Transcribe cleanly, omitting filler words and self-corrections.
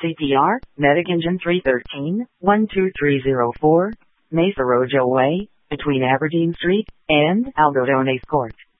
CPR, Medic Engine 313, 12304, Mesa Rojo Way, between Aberdeen Street and Algodones Court.